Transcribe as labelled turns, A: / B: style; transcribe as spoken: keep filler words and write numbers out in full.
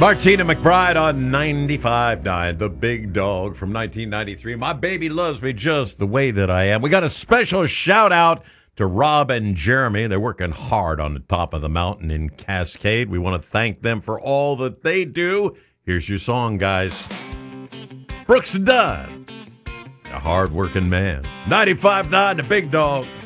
A: Martina McBride on ninety-five point nine, The Big Dog from nineteen ninety-three. My baby loves me just the way that I am. We got a special shout out to Rob and Jeremy. They're working hard on the top of the mountain in Cascade. We want to thank them for all that they do. Here's your song, guys. Brooks Dunn, a hard-working man. ninety-five point nine, The Big Dog.